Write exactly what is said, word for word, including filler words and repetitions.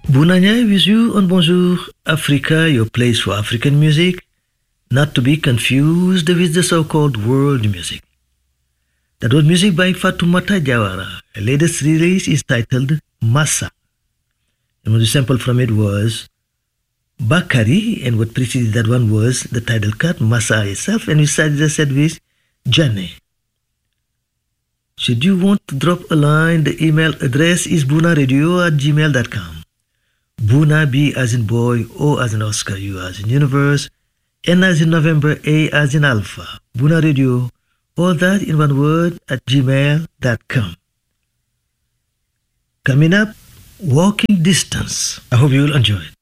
Bounanya with you on Bonjour Africa, your place for African music, not to be confused with the so-called world music. That was music by Fatoumata Jawara. Her latest release is titled Massa. And the sample from it was Bakari, and what preceded that one was the title cut, Massa itself, and we started the set with Jane. Should you want to drop a line, the email address is boonaradio at gmail dot com. Boona, B as in boy, O as in Oscar, U as in universe, N as in November, A as in alpha. Boona Radio, all that in one word at gmail dot com. Coming up, Walking Distance. I hope you will enjoy it.